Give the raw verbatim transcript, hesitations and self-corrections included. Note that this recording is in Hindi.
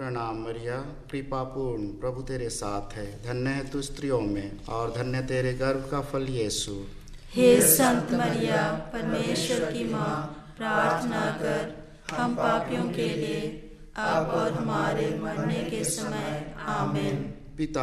प्रणाम मरिया, कृपा पूर्ण, प्रभु तेरे साथ है, धन्य है तू स्त्रियों में और धन्य तेरे गर्भ का फल यीशु। हे संत मरिया, परमेश्वर की माँ, प्रार्थना कर हम पापियों के लिए अब और हमारे मरने के समय। आमीन। पिता